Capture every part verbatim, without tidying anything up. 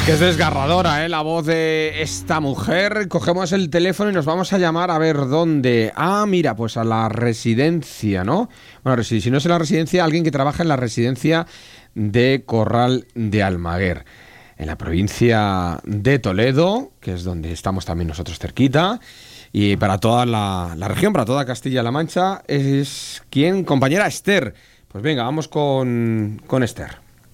Que es desgarradora, ¿eh? La voz de esta mujer. Cogemos el teléfono y nos vamos a llamar a ver dónde. Ah, mira, pues a la residencia, ¿no? Bueno, si no es en la residencia, alguien que trabaja en la residencia de Corral de Almaguer, en la provincia de Toledo, que es donde estamos también nosotros cerquita. Y para toda la, la región, para toda Castilla-La Mancha, es quien, compañera Esther. Pues venga, vamos con, con Esther.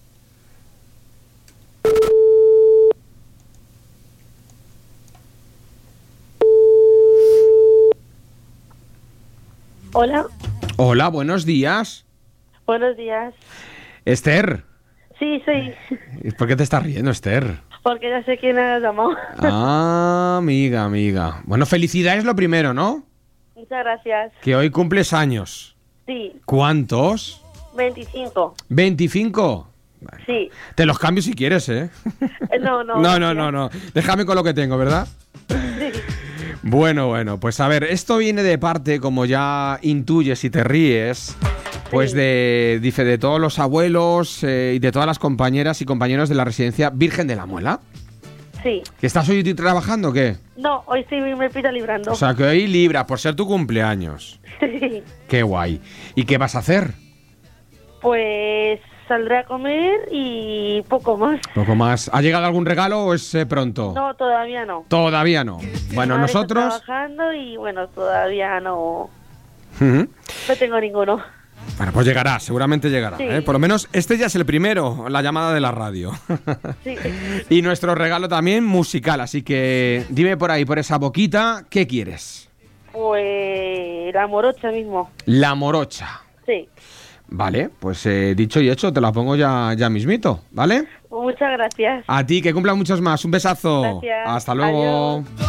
Hola. Hola, buenos días. Buenos días. Esther. Sí, soy. ¿Por qué te estás riendo, Esther? Porque ya sé quién has llamado. Ah, amiga, amiga. Bueno, felicidades lo primero, ¿no? Muchas gracias. Que hoy cumples años. Sí. ¿Cuántos? veinticinco. ¿veinticinco? Bueno, sí. Te los cambio si quieres, ¿eh? No, no. No, no, no, no. Déjame con lo que tengo, ¿verdad? Sí. Bueno, bueno, pues a ver, esto viene de parte, como ya intuyes y te ríes, pues sí. de, dice, de todos los abuelos eh, y de todas las compañeras y compañeros de la residencia Virgen de la Muela. Sí. ¿Que estás hoy trabajando o qué? No, hoy sí me pita librando. O sea, que hoy libra por ser tu cumpleaños. Sí. Qué guay. ¿Y qué vas a hacer? Pues saldré a comer y poco más. Poco más. ¿Ha llegado algún regalo o es eh, pronto? No, todavía no. Todavía no. Bueno, Ahora nosotros... estoy trabajando y bueno, todavía no... Uh-huh. No tengo ninguno. Bueno, pues llegará, seguramente llegará. Sí. ¿eh? Por lo menos este ya es el primero, la llamada de la radio. Sí. Y nuestro regalo también musical, así que dime por ahí, por esa boquita, ¿qué quieres? Pues la morocha mismo. La morocha. Sí. Vale, pues eh, dicho y hecho, te la pongo ya, ya mismito, ¿vale? Muchas gracias. A ti, que cumpla muchos más. Un besazo. Gracias. Hasta luego. Adiós.